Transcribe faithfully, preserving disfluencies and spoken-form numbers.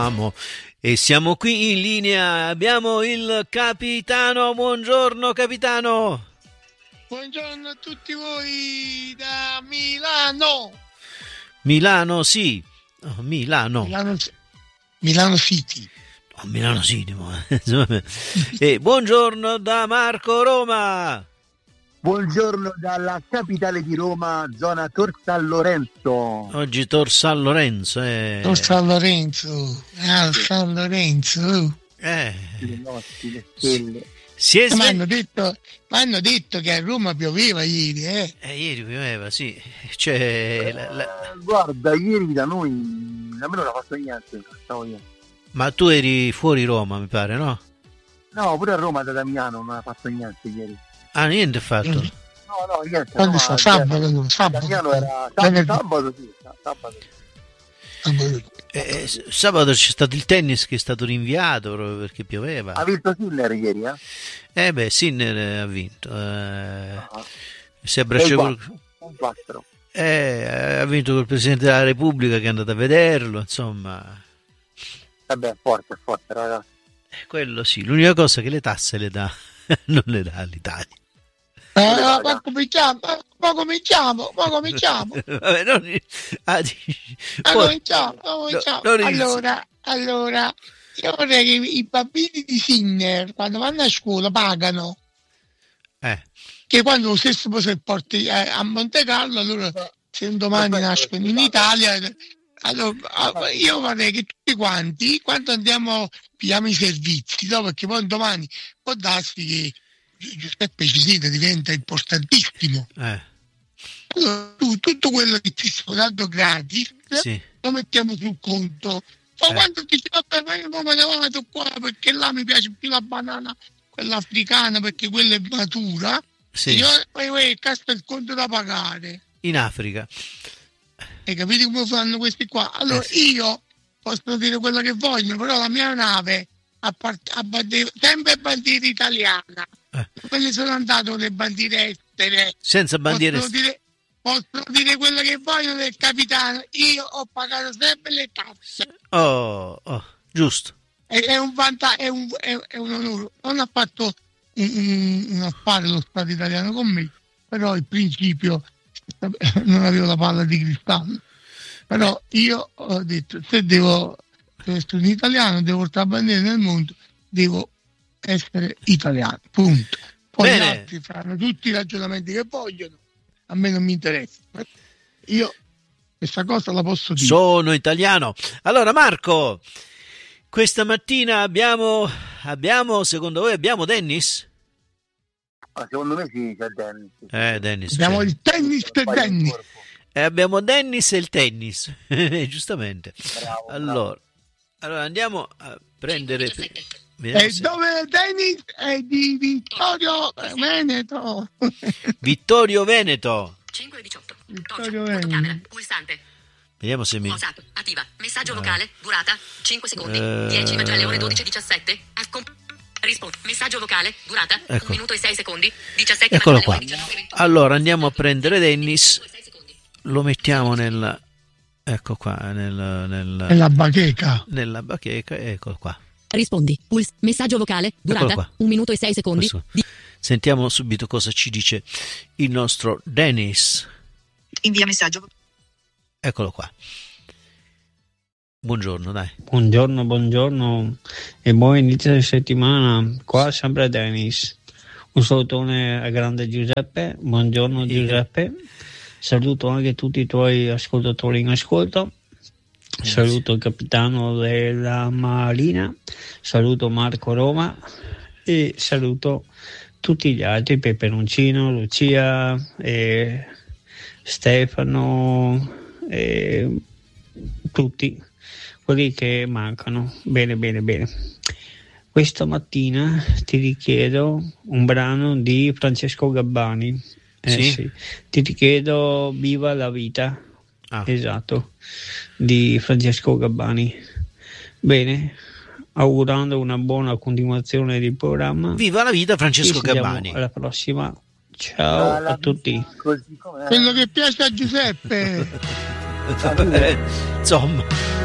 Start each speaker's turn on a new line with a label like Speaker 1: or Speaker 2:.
Speaker 1: E siamo qui in linea, abbiamo il capitano. Buongiorno capitano.
Speaker 2: Buongiorno a tutti voi da Milano.
Speaker 1: Milano, sì. Oh, Milano.
Speaker 2: Milano, Milano City.
Speaker 1: Oh, Milano City. E buongiorno da Marco Roma.
Speaker 3: Buongiorno dalla capitale di Roma, zona Tor San Lorenzo.
Speaker 1: Oggi Tor San Lorenzo. Eh.
Speaker 2: Tor San Lorenzo. Ah, San Lorenzo.
Speaker 1: Eh.
Speaker 3: Le notti, le stelle.
Speaker 1: Si è
Speaker 2: Ma
Speaker 1: sve-
Speaker 2: hanno detto, m'hanno detto che a Roma pioveva ieri, eh?
Speaker 1: eh, ieri pioveva, sì. Cioè, la, la...
Speaker 3: Eh, guarda, ieri da noi nemmeno l'ha fatto niente. Stavo io.
Speaker 1: Ma tu eri fuori Roma, mi pare, no?
Speaker 3: No, pure a Roma da Damiano non ha fatto niente ieri.
Speaker 1: Ah, niente ha fatto.
Speaker 2: Mm.
Speaker 3: No, no, niente.
Speaker 2: Quando
Speaker 3: no,
Speaker 2: sta?
Speaker 3: ma-
Speaker 2: Sabato, sabato.
Speaker 3: Damiano era
Speaker 2: Venerdì.
Speaker 3: sabato, sì, sabato.
Speaker 2: Sabato.
Speaker 1: Eh, s- sabato c'è stato il tennis che è stato rinviato proprio perché pioveva.
Speaker 3: Ha vinto Sinner ieri, eh?
Speaker 1: Eh beh, Sinner ha vinto. Eh,
Speaker 3: Ah,
Speaker 1: si abbraccia col...
Speaker 3: un quattro.
Speaker 1: eh, ha vinto col Presidente della Repubblica che è andato a vederlo, insomma.
Speaker 3: Vabbè, forte, forte, ragazzi.
Speaker 1: Eh, quello sì, l'unica cosa che le tasse le dà, non le dà l'Italia.
Speaker 2: Eh, ma ma cominciamo, ma ma cominciamo, ma cominciamo.
Speaker 1: Vabbè, non... ah, dici-
Speaker 2: Ma
Speaker 1: poi-
Speaker 2: cominciamo, ma cominciamo.
Speaker 1: no, non inizi-
Speaker 2: allora, allora, io vorrei che i bambini di Sinner, quando vanno a scuola, pagano.
Speaker 1: eh,
Speaker 2: Che quando lo stesso poi se porti eh, a Monte Carlo, allora se un domani
Speaker 3: Aspetta,
Speaker 2: nascono in Italia, allora, ah, io vorrei che tutti quanti, quando andiamo, pigliamo i servizi, no? Perché poi un domani può darsi che Giuseppe Cisina diventa importantissimo.
Speaker 1: eh,
Speaker 2: Allora, tu, tutto quello che ti sto dando gratis,
Speaker 1: sì.
Speaker 2: lo mettiamo sul conto. Poi
Speaker 1: Eh.
Speaker 2: quando ti dici, vabbè, ma io non me ne vado qua perché là mi piace più la banana, quella africana, perché quella è matura.
Speaker 1: Sì,
Speaker 2: Io poi poi casta il conto da pagare.
Speaker 1: in Africa.
Speaker 2: Hai capito come fanno questi qua? Allora
Speaker 1: Eh sì.
Speaker 2: io posso dire quello che voglio, però la mia nave a, part- a bandiera, sempre bandiera italiana.
Speaker 1: Eh.
Speaker 2: Quelle sono andato con le bandiere estere.
Speaker 1: Senza bandiere.
Speaker 2: Posso dire, posso dire quello che voglio del capitano. Io ho pagato sempre le tasse.
Speaker 1: Oh, oh, giusto.
Speaker 2: È, è un vantaggio, è un, è, è un onore. Non ha fatto un, un, un affare lo Stato italiano con me, però il principio non avevo la palla di cristallo. Però io ho detto, se devo essere un italiano, devo portare la bandiera nel mondo, devo essere italiano, punto. Poi
Speaker 1: Bene.
Speaker 2: gli altri faranno tutti i ragionamenti che vogliono, a me non mi interessa. Io questa cosa la posso dire.
Speaker 1: Sono italiano. Allora Marco, questa mattina abbiamo, abbiamo, secondo voi abbiamo Dennis?
Speaker 3: Ma secondo me sì, c'è Dennis.
Speaker 1: Eh, Dennis.
Speaker 2: Abbiamo
Speaker 1: c'è.
Speaker 2: il tennis e
Speaker 3: Fai il
Speaker 2: tennis.
Speaker 3: corpo.
Speaker 1: Eh, abbiamo Dennis e il tennis. Giustamente.
Speaker 3: Bravo,
Speaker 1: Allora, allora andiamo a prendere. Vediamo
Speaker 2: E
Speaker 1: se-
Speaker 2: dove il tennis è di Vittorio Veneto.
Speaker 1: Vittorio Veneto.
Speaker 4: cinque e diciotto.
Speaker 2: Vittorio
Speaker 4: Torcia,
Speaker 2: Veneto.
Speaker 4: fotocamera, pulsante.
Speaker 1: Vediamo se mi.
Speaker 4: WhatsApp, attiva. Messaggio vocale, durata giunque secondi.
Speaker 1: Eh.
Speaker 4: dieci ma già le ore dodici e diciassette. Accom- Rispondi. Messaggio vocale, durata
Speaker 1: Ecco.
Speaker 4: un minuto e sei secondi. diciassette
Speaker 1: Eccolo
Speaker 4: ma già
Speaker 1: qua.
Speaker 4: le ore diciannove e ventotto.
Speaker 1: Allora andiamo a prendere Dennis.
Speaker 4: un minuto e sei secondi.
Speaker 1: Lo mettiamo nel. Ecco qua, nel, nel,
Speaker 2: È la bacheca.
Speaker 1: nella bacheca. Ecco qua.
Speaker 4: Rispondi. Puls. Messaggio vocale,
Speaker 1: Eccolo qua.
Speaker 4: un minuto e sei secondi.
Speaker 1: Questo. Sentiamo subito cosa ci dice il nostro Dennis.
Speaker 4: Invia messaggio.
Speaker 1: Eccolo qua. Buongiorno, dai.
Speaker 5: Buongiorno, buongiorno e buon inizio di settimana. Qua sempre Dennis. Un salutone a grande Giuseppe. Buongiorno Giuseppe. Saluto anche tutti i tuoi ascoltatori in ascolto. Saluto il capitano della Marina. Saluto Marco Roma e saluto tutti gli altri, Peperoncino, Lucia, e Stefano, e tutti quelli che mancano. Bene, bene, bene. Questa mattina ti richiedo un brano di Francesco Gabbani. Eh,
Speaker 1: Sì?
Speaker 5: sì. Ti richiedo Viva la vita.
Speaker 1: Ah.
Speaker 5: Esatto, di Francesco Gabbani. Bene, augurando una buona continuazione del programma.
Speaker 1: Viva la vita, Francesco
Speaker 5: Ci vediamo
Speaker 1: Gabbani.
Speaker 5: alla prossima. Ciao
Speaker 3: La
Speaker 5: a tutti.
Speaker 3: Così com'è.
Speaker 2: Quello che piace a Giuseppe.
Speaker 1: Eh, Insomma.